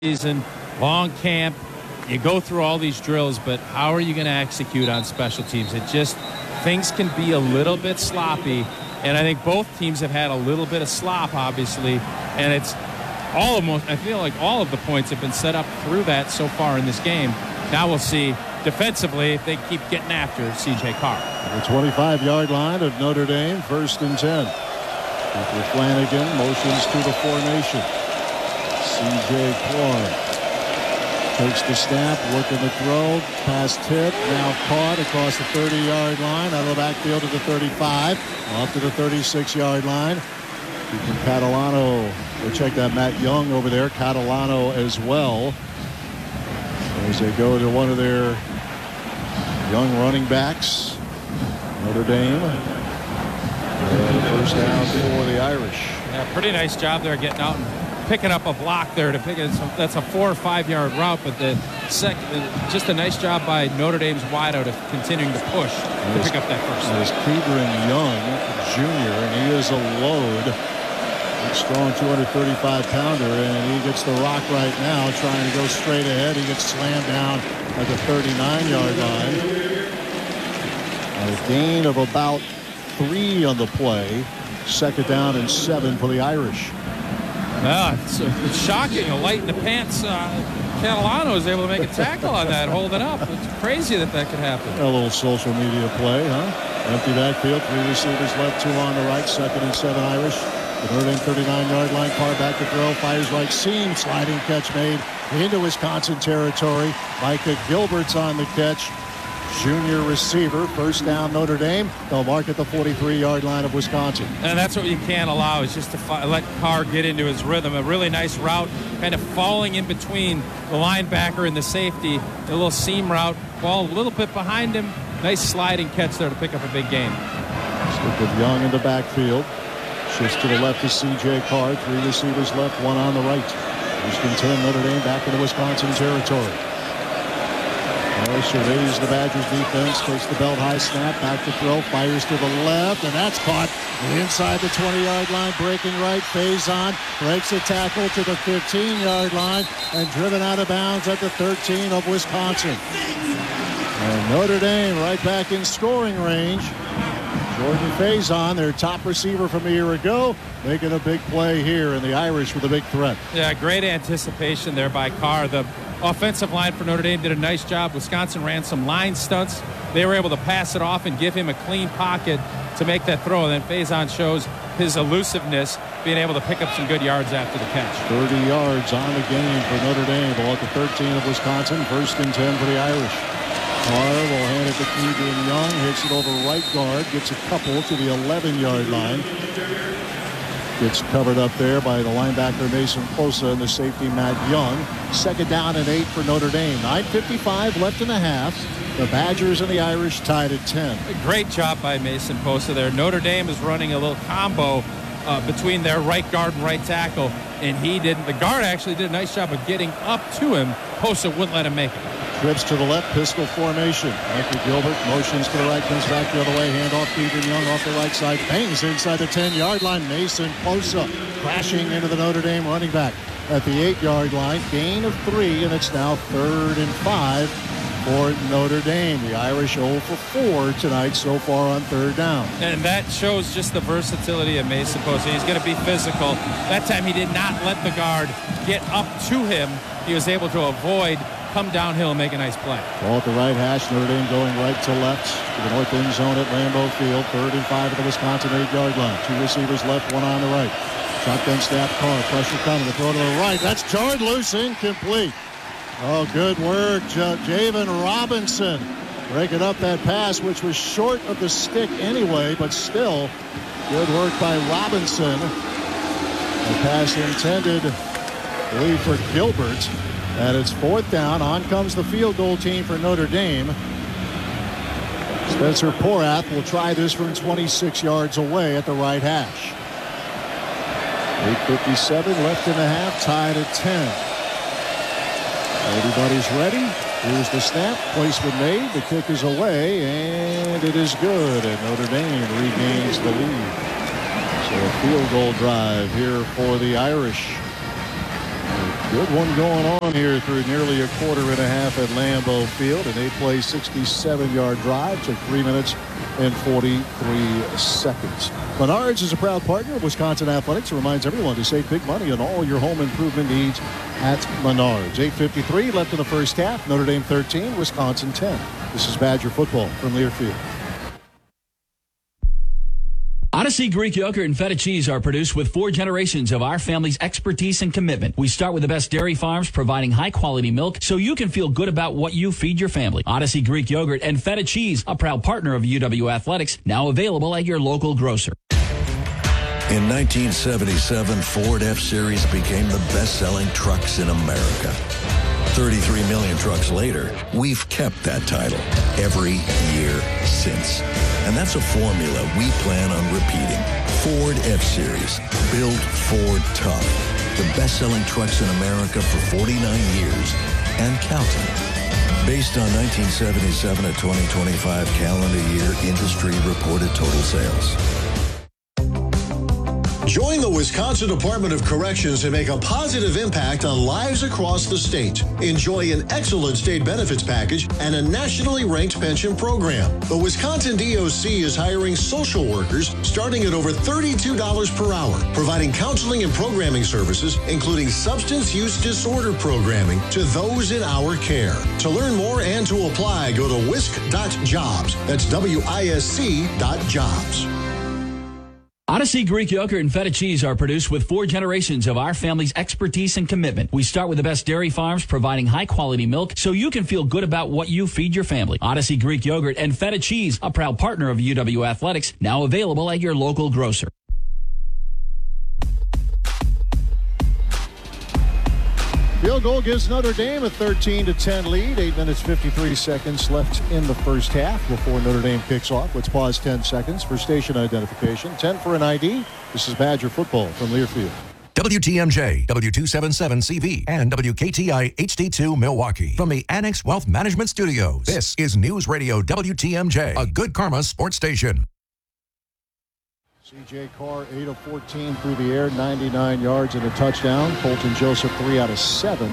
season, long camp. You go through all these drills, but how are you going to execute on special teams? Things can be a little bit sloppy, and I think both teams have had a little bit of slop, obviously, and I feel like all of the points have been set up through that so far in this game. Now we'll see defensively if they keep getting after C.J. Carr. The 25-yard line of Notre Dame, 1st and 10. After Flanagan motions to the formation. C.J. Clark takes the snap, looking to throw, pass tip, now caught across the 30-yard line, out of the backfield to the 35, off to the 36-yard line. Keeping Catalano, we'll check that Matt Young over there, Catalano as well, as they go to one of their young running backs, Notre Dame. And first down for the Irish. Yeah, pretty nice job there getting out and picking up a block there to pick it. That's a 4 or 5 yard route, but just a nice job by Notre Dame's wideout of continuing to push to pick up that first. There's Kedron Young, Jr., and he is a load. Big, strong 235-pounder, and he gets the rock right now, trying to go straight ahead. He gets slammed down at the 39-yard line. A gain of about 3 on the play. 2nd down and 7 for the Irish. It's shocking. A light in the pants. Catalano is able to make a tackle on that, hold it up. It's crazy that could happen. A little social media play, huh? Empty backfield, 3 receivers left, 2 on the right, 2nd and 7 Irish. The Notre Dame 39-yard line, Carr back to throw, fires right seam, sliding catch made into Wisconsin territory. Micah Gilbert's on the catch. Junior receiver, 1st down Notre Dame. They'll mark at the 43-yard line of Wisconsin. And that's what you can't allow, is just to let Carr get into his rhythm. A really nice route, kind of falling in between the linebacker and the safety. A little seam route, ball a little bit behind him. Nice sliding catch there to pick up a big gain. Stick with Young in the backfield. Shifts to the left is C.J. Carr. 3 receivers left, 1 on the right. First 10, Notre Dame back into Wisconsin territory. Surveys the Badgers defense, takes the belt high snap, back to throw, fires to the left, and that's caught inside the 20-yard line, breaking right. Faison breaks a tackle to the 15-yard line and driven out of bounds at the 13 of Wisconsin. And Notre Dame right back in scoring range. Jordan Faison, their top receiver from a year ago, making a big play here, and the Irish with a big threat. Yeah, great anticipation there by Carr. The offensive line for Notre Dame did a nice job. Wisconsin ran some line stunts. They were able to pass it off and give him a clean pocket to make that throw. And then Faison shows his elusiveness, being able to pick up some good yards after the catch. 30 yards on the game for Notre Dame. Ball at the 13 of Wisconsin. 1st and 10 for the Irish. Carr will hand it to Kedron Young. Hits it over right guard. Gets a couple to the 11-yard line. Gets covered up there by the linebacker Mason Closa and the safety Matt Young. 2nd down and 8 for Notre Dame. 9:55 left in the half. The Badgers and the Irish tied at 10. A great job by Mason Closa there. Notre Dame is running a little combo between their right guard and right tackle, and he didn't. The guard actually did a nice job of getting up to him. Closa wouldn't let him make it. Trips to the left, pistol formation. Michael Gilbert motions to the right, comes back the other way. Handoff, Kedron Young off the right side. Bangs inside the 10-yard line. Mason Closa crashing into the Notre Dame running back at the 8-yard line. Gain of 3, and it's now 3rd and 5 for Notre Dame. The Irish 0 for 4 tonight so far on 3rd down. And that shows just the versatility of Mason Closa. He's going to be physical. That time he did not let the guard get up to him. He was able to avoid, come downhill and make a nice play. Ball at the right hash. Notre Dame going right to left to the north end zone at Lambeau Field. 3rd and 5 at the Wisconsin 8-yard line. 2 receivers left, 1 on the right. Shotgun snap, Carr, pressure coming, the throw to the right. That's jarred loose, incomplete. Oh, good work, Javen Robinson. Breaking up that pass, which was short of the stick anyway, but still good work by Robinson. The pass intended, I believe, for Gilbert. And it's 4th down. On comes the field goal team for Notre Dame. Spencer Porath will try this from 26 yards away at the right hash. 8:57 left in the half, tied at 10. Everybody's ready. Here's the snap. Placement made. The kick is away, and it is good. And Notre Dame regains the lead. So a field goal drive here for the Irish. Good one going on here through nearly a quarter and a half at Lambeau Field. An 8-play, 67-yard drive. Took 3 minutes and 43 seconds. Menards is a proud partner of Wisconsin Athletics. It reminds everyone to save big money on all your home improvement needs at Menards. 8:53 left in the first half. Notre Dame 13, Wisconsin 10. This is Badger football from Learfield. Odyssey Greek yogurt and feta cheese are produced with 4 generations of our family's expertise and commitment. We start with the best dairy farms providing high-quality milk so you can feel good about what you feed your family. Odyssey Greek yogurt and feta cheese, a proud partner of UW Athletics, now available at your local grocer. In 1977, Ford F-Series became the best-selling trucks in America. 33 million trucks later, we've kept that title every year since. And that's a formula we plan on repeating. Ford F-Series. Built Ford tough. The best-selling trucks in America for 49 years and counting. Based on 1977 to 2025 calendar year industry reported total sales. Join the Wisconsin Department of Corrections to make a positive impact on lives across the state. Enjoy an excellent state benefits package and a nationally ranked pension program. The Wisconsin DOC is hiring social workers starting at over $32 per hour, providing counseling and programming services, including substance use disorder programming to those in our care. To learn more and to apply, go to wisc.jobs. That's WISC.jobs. Odyssey Greek yogurt and feta cheese are produced with 4 generations of our family's expertise and commitment. We start with the best dairy farms providing high-quality milk so you can feel good about what you feed your family. Odyssey Greek yogurt and feta cheese, a proud partner of UW Athletics, now available at your local grocer. Field goal gives Notre Dame a 13-10 lead. 8 minutes, 53 seconds left in the first half before Notre Dame kicks off. Let's pause 10 seconds for station identification. 10 for an ID. This is Badger football from Learfield. WTMJ, W277CV, and WKTI HD2 Milwaukee. From the Annex Wealth Management Studios, this is News Radio WTMJ, a Good Karma sports station. C.J. Carr, 8 of 14 through the air, 99 yards and a touchdown. Colton Joseph, 3 out of 7,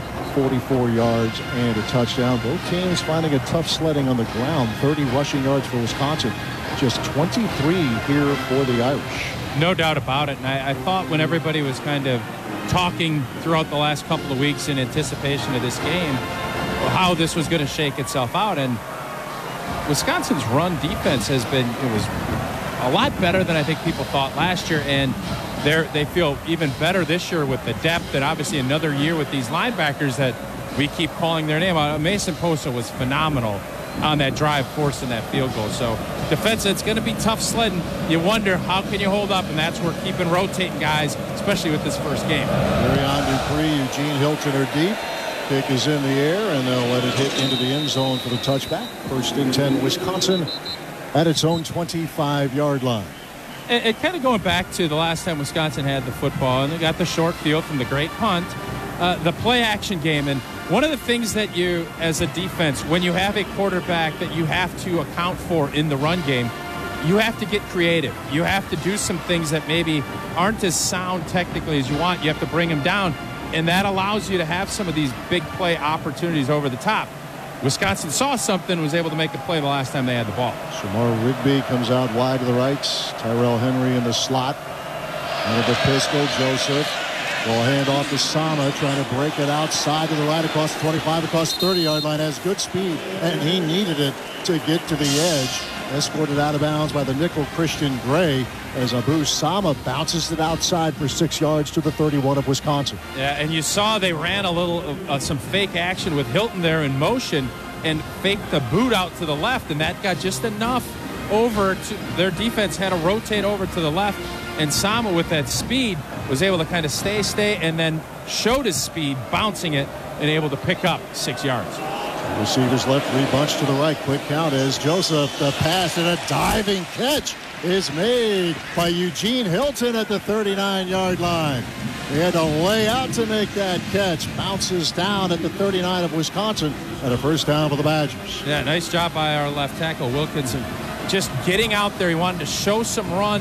44 yards and a touchdown. Both teams finding a tough sledding on the ground. 30 rushing yards for Wisconsin, just 23 here for the Irish. No doubt about it. And I thought when everybody was kind of talking throughout the last couple of weeks in anticipation of this game, how this was going to shake itself out. And Wisconsin's run defense has been, it was a lot better than I think people thought last year, and they feel even better this year with the depth, and obviously another year with these linebackers that we keep calling their name. Mason Posa was phenomenal on that drive, forcing that field goal. So defense, it's going to be tough sledding. You wonder how can you hold up, and that's where keeping rotating guys, especially with this first game. Marion Dupree, Eugene Hilton are deep. Kick is in the air, and they'll let it hit into the end zone for the touchback. 1st and 10, Wisconsin at its own 25-yard line. And kind of going back to the last time Wisconsin had the football, and they got the short field from the great punt, the play-action game. And one of the things that you, as a defense, when you have a quarterback that you have to account for in the run game, you have to get creative. You have to do some things that maybe aren't as sound technically as you want. You have to bring them down, and that allows you to have some of these big play opportunities over the top. Wisconsin saw something, was able to make a play the last time they had the ball. Shamar Rigby comes out wide to the right. Tyrell Henry in the slot. Out of the pistol, Joseph. Ball hand off to Sama, trying to break it outside to the right across the 25, across the 30-yard line. Has good speed, and he needed it to get to the edge. Escorted out of bounds by the nickel Christian Gray as Abu Sama bounces it outside for 6 yards to the 31 of Wisconsin. Yeah, and you saw they ran a little some fake action with Hilton there in motion and faked the boot out to the left, and that got just enough over to their defense had to rotate over to the left, and Sama with that speed was able to kind of stay and then showed his speed bouncing it and able to pick up 6 yards. Receivers left, 3 bunch to the right. Quick count as Joseph, the pass and a diving catch is made by Eugene Hilton at the 39-yard line. He had to lay out to make that catch. Bounces down at the 39 of Wisconsin and a first down for the Badgers. Yeah, nice job by our left tackle, Wilkinson. Just getting out there. He wanted to show some run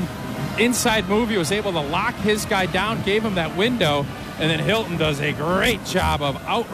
inside move. He was able to lock his guy down, gave him that window, and then Hilton does a great job of out